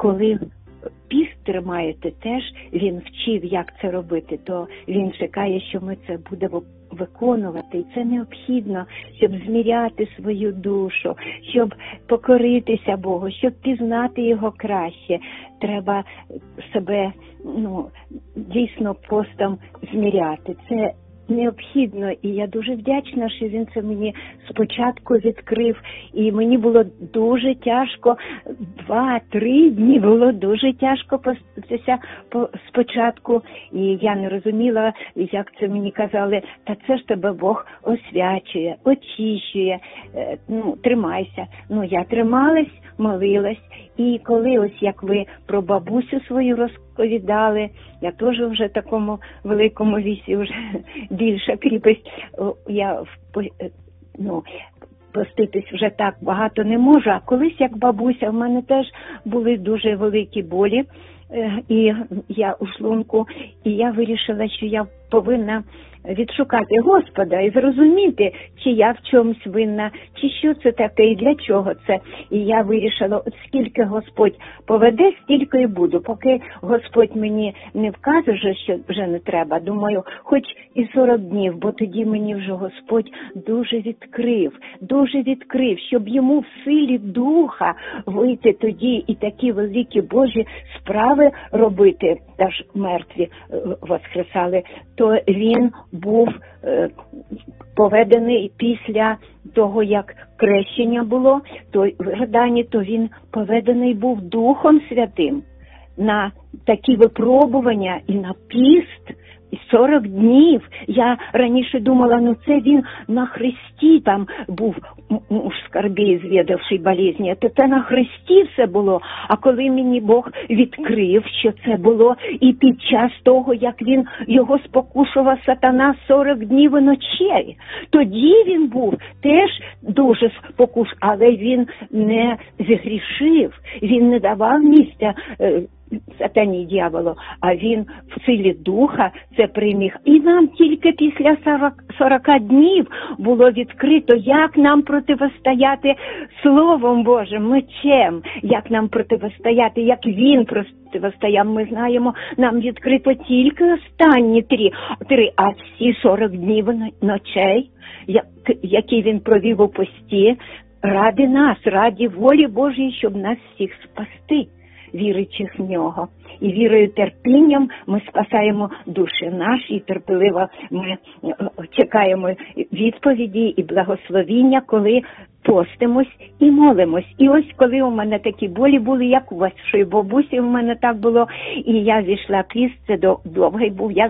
коли піст тримаєте теж, він вчив, як це робити, то він чекає, що ми це будемо виконувати. І це необхідно, щоб зміряти свою душу, щоб покоритися Богу, щоб пізнати Його краще. Треба себе дійсно постом зміряти. Це необхідно, і я дуже вдячна, що він це мені спочатку відкрив, і мені було дуже тяжко, 2-3 дні було дуже тяжко поститися спочатку, і я не розуміла, як це мені казали, та це ж тебе Бог освячує, очищує, тримайся. Я трималась, молилась, і коли ось як ви про бабусю свою розповідали, я теж вже в такому великому віці, вже більша кріпость, я поститись вже так багато не можу, а колись як бабуся, в мене теж були дуже великі болі, і я у шлунку, і я вирішила, що я повинна відшукати Господа і зрозуміти, чи я в чомусь винна, чи що це таке, і для чого це. І я вирішила, от скільки Господь поведе, стільки і буду. Поки Господь мені не вкаже, що вже не треба, думаю, хоч і 40 днів, бо тоді мені вже Господь дуже відкрив, щоб йому в силі духа вийти тоді і такі великі Божі справи робити, та ж мертві воскресали, то він був поведений після того, як крещення було, то в Йордані, то він поведений був Духом Святим на такі випробування і на піст, 40 днів. Я раніше думала, це він на Христі там був муж скорбей, звідавший болезні. Це на Христі все було. А коли мені Бог відкрив, що це було і під час того, як він його спокушував сатана 40 днів і ночей, тоді він був теж дуже але він не згрішив, він не давав місця сатані, дьяволу, а він в силі духа це приміг. І нам тільки після 40 днів було відкрито, як нам противостояти Словом Божим, мечем, як нам противостояти, як він противостояв. Ми знаємо, нам відкрито тільки останні 3, а всі 40 днів ночей, які він провів у пості, ради нас, раді волі Божої, щоб нас всіх спасти, віруючих в нього. І вірою, терпінням ми спасаємо душі наші, і терпеливо ми чекаємо відповіді і благословіння, коли постимось і молимось. І ось коли у мене такі болі були, як у вашої бабусі, у мене так було, і я зійшла піст, це довгий був, я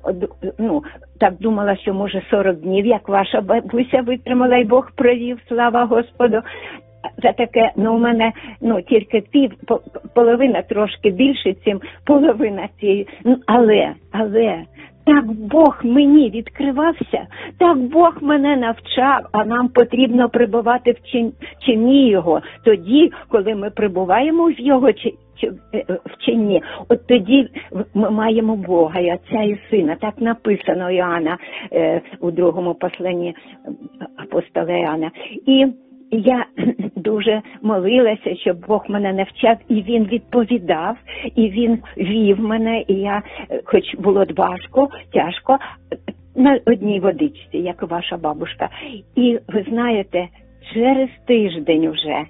так думала, що може 40 днів, як ваша бабуся витримала, і Бог провів, слава Господу. Це таке, у мене, тільки половина, трошки більше, чим половина цієї, але, так Бог мені відкривався, так Бог мене навчав, а нам потрібно перебувати в чині Його. Тоді, коли ми перебуваємо в Його вченні, от тоді ми маємо Бога, і Отця і Сина. Так написано Іоанна у другому посланні апостола Іоанна. І я дуже молилася, щоб Бог мене навчав, і Він відповідав, і Він вів мене, і я, хоч було важко, тяжко, на одній водичці, як ваша бабушка. І ви знаєте, через тиждень вже,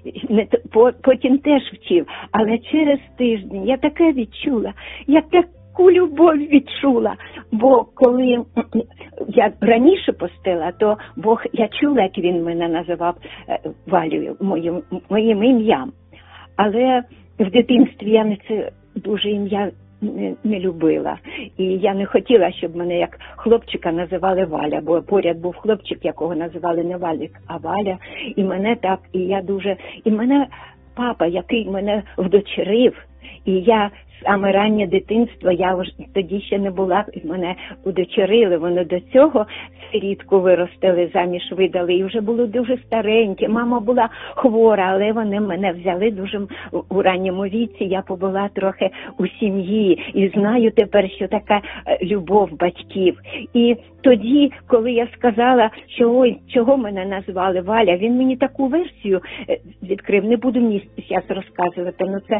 потім теж вчив, але через тиждень я таке відчула, я таку любов відчула, бо коли я раніше постила, то Бог, я чула, як він мене називав Валею, моїм ім'ям. Але в дитинстві я це дуже ім'я не любила. І я не хотіла, щоб мене як хлопчика називали Валя, бо поряд був хлопчик, якого називали не Валік, а Валя. І мене так, і мене папа, який мене вдочерив, і я саме раннє дитинство, я вже тоді ще не була, мене удочерили, вони до цього сирітку виростили, заміж видали, і вже були дуже старенькі, мама була хвора, але вони мене взяли дуже у ранньому віці, я побула трохи у сім'ї, і знаю тепер, що така любов батьків. І тоді, коли я сказала, що ой, чого мене назвали Валя, він мені таку версію відкрив, не буду мені зараз розказувати, але це